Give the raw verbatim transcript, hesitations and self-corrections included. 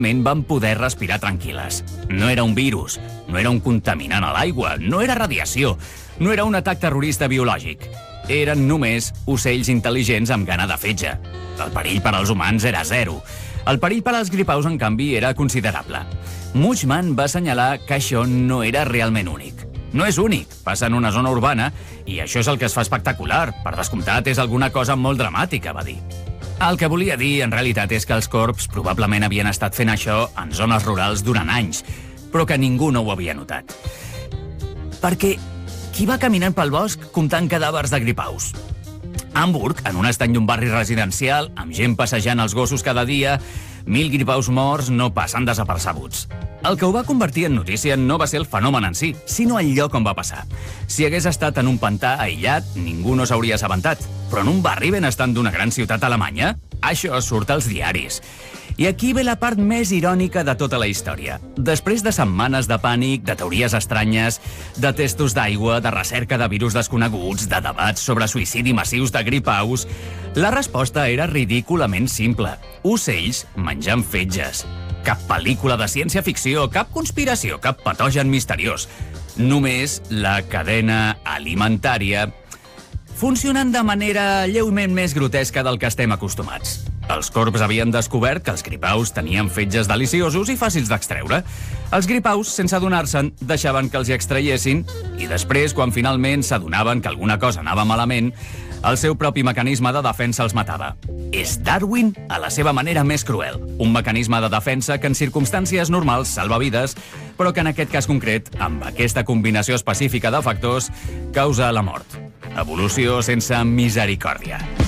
van poder respirar tranquil·les. No era un virus, no era un contaminant a l'aigua, no era radiació, no era un atac terrorista biològic. Eren només ocells intel·ligents amb gana de fetge. El perill per als humans era zero. El perill per als gripaus, en canvi, era considerable. Mutschmann va assenyalar que això no era realment únic. No és únic, passa en una zona urbana i això és el que es fa espectacular. Per descomptat, és alguna cosa molt dramàtica, va dir. El que volia dir, en realitat, és que els corps probablement havien estat fent això en zones rurals durant anys, però que ningú no ho havia notat. Perquè qui va caminant pel bosc comptant cadàvers de gripaus? A Hamburg, en un estany d'un barri residencial, amb gent passejant els gossos cada dia, mil gripaus morts no passen desapercebuts. El que ho va convertir en notícia no va ser el fenomen en si, sinó el lloc on va passar. Si hagués estat en un pantà aïllat, ningú no s'hauria assabentat. Però en un barri benestant d'una gran ciutat alemanya, això surt als diaris. I aquí ve la part més irònica de tota la història. Després de setmanes de pànic, de teories estranyes, de testos d'aigua, de recerca de virus desconeguts, de debats sobre suïcidi massius de gripaus, la resposta era ridículament simple. Ocells menjant fetges. Cap pel·lícula de ciència-ficció, cap conspiració, cap patogen misteriós. Només la cadena alimentària funcionant de manera lleument més grotesca del que estem acostumats. Els corps havien descobert que els gripaus tenien fetges deliciosos i fàcils d'extreure. Els gripaus, sense adonar-se'n, deixaven que els hi extraiessin i després, quan finalment s'adonaven que alguna cosa anava malament, el seu propi mecanisme de defensa els matava. És Darwin a la seva manera més cruel. Un mecanisme de defensa que en circumstàncies normals salva vides, però que en aquest cas concret, amb aquesta combinació específica de factors, causa la mort. Evolució sense misericòrdia.